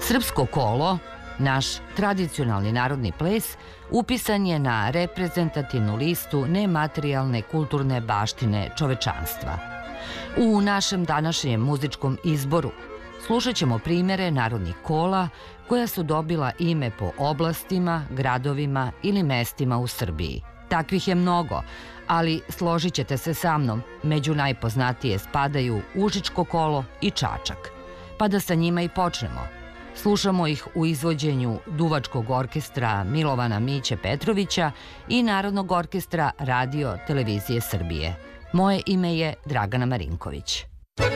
Srpsko kolo, naš tradicionalni narodni ples, upisan je na reprezentativnu listu nematerijalne kulturne baštine čovečanstva. U našem današnjem muzičkom izboru slušat ćemo primere narodnih kola koja su dobila ime po oblastima, gradovima ili mestima u Srbiji. Takvih je mnogo, ali složit ćete se sa mnom, među najpoznatije spadaju Užičko kolo i Čačak. Pa da sa njima i počnemo. Slušamo ih u izvođenju Duvačkog orkestra Milovana Miće Petrovića i Narodnog orkestra Radio Televizije Srbije. Moje ime je Dragana Marinković.